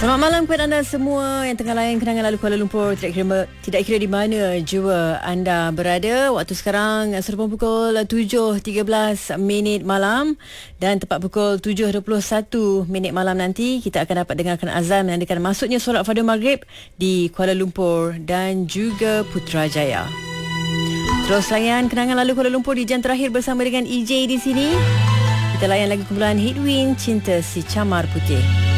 Selamat malam kepada anda semua yang tengah layan kenangan lalu Kuala Lumpur. Tidak kira di mana jua anda berada. Waktu sekarang serupa pukul 7.13 minit malam, dan tepat pukul 7.21 minit malam nanti kita akan dapat dengarkan azan menandakan masuknya solat fardu maghrib di Kuala Lumpur dan juga Putrajaya. Terus layan kenangan lalu Kuala Lumpur di jam terakhir bersama dengan EJ di sini. Kita layan lagi kumpulan Headwind Cinta Si Camar Putih.